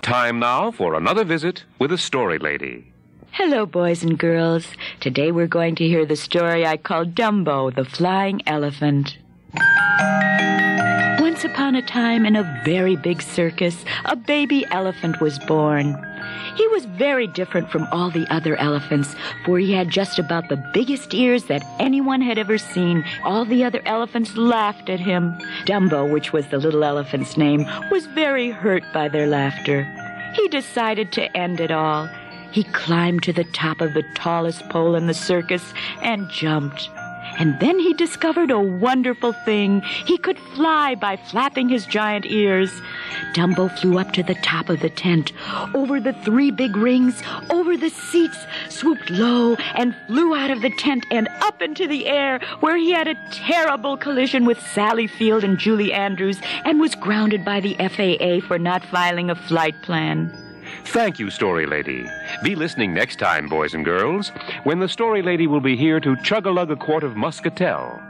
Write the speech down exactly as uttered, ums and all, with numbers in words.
Time now for another visit with a story lady. Hello, boys and girls. Today we're going to hear the story I call Dumbo, the Flying Elephant. Once upon a time, in a very big circus, a baby elephant was born. He was very different from all the other elephants, for he had just about the biggest ears that anyone had ever seen. All the other elephants laughed at him. Dumbo, which was the little elephant's name, was very hurt by their laughter. He decided to end it all. He climbed to the top of the tallest pole in the circus and jumped. And then he discovered a wonderful thing. He could fly by flapping his giant ears. Dumbo flew up to the top of the tent, over the three big rings, over the seats, swooped low, and flew out of the tent and up into the air, where he had a terrible collision with Sally Field and Julie Andrews and was grounded by the F A A for not filing a flight plan. Thank you, Story Lady. Be listening next time, boys and girls, when the Story Lady will be here to chug-a-lug a quart of muscatel.